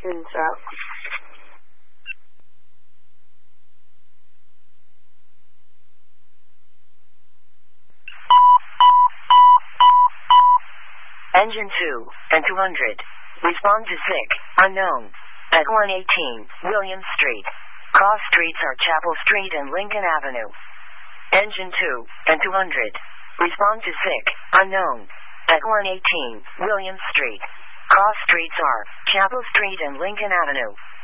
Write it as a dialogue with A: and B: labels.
A: Engines up.
B: Engine 2 and 200. Respond to sick, unknown. At 118 William Street. Cross streets are Chapel Street and Lincoln Avenue. Engine 2 and 200. Respond to sick, unknown. At 118 William Street. Cross streets are Chapel Street and Lincoln Avenue.